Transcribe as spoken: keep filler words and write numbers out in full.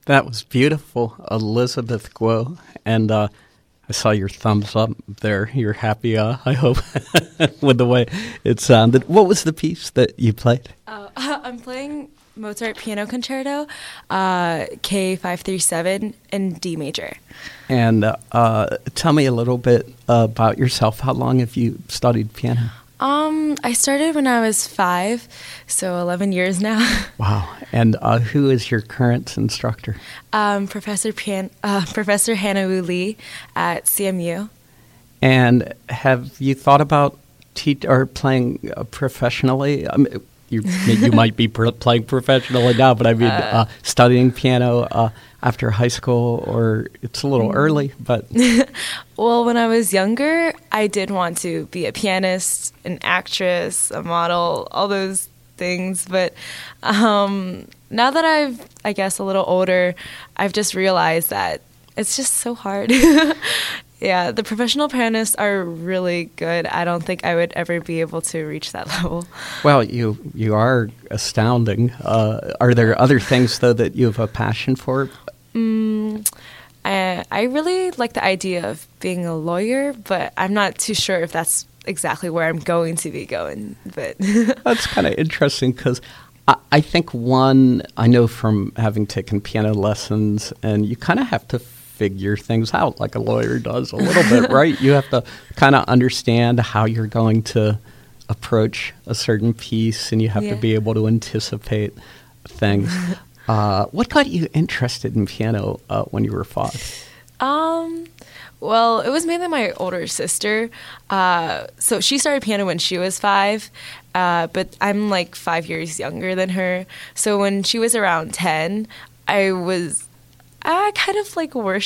That was beautiful, Elizabeth Guo. And uh, I saw your thumbs up there. You're happy, uh, I hope, with the way it sounded. What was the piece that you played? Uh, I'm playing Mozart Piano Concerto, uh, K five thirty-seven in D major. And uh, tell me a little bit about yourself. How long have you studied piano? Um, I started when I was five, so eleven years now. Wow. And uh, who is your current instructor? Um, Professor Pian- uh, Professor Hannah Wu Lee at C M U. And have you thought about te- or playing uh, professionally? I mean, you you might be pr- playing professionally now, but I mean, uh, uh, studying piano uh, after high school, or it's a little early, but... Well, when I was younger, I did want to be a pianist, an actress, a model, all those things. But um, now that I've, I guess, a little older, I've just realized that it's just so hard. Yeah, the professional pianists are really good. I don't think I would ever be able to reach that level. Well, you you are astounding. Uh, are there other things, though, that you have a passion for? Mm, I, I really like the idea of being a lawyer, but I'm not too sure if that's exactly where I'm going to be going. But That's kind of interesting because I, I think one, I know from having taken piano lessons, and you kind of have to figure things out like a lawyer does a little bit, right? You have to kind of understand how you're going to approach a certain piece, and you have Yeah. to be able to anticipate things. Uh, what got you interested in piano uh, when you were five? Um, well, it was mainly my older sister. Uh, so she started piano when she was five, uh, but I'm like five years younger than her. So when she was around ten, I was, I kind of like worshipped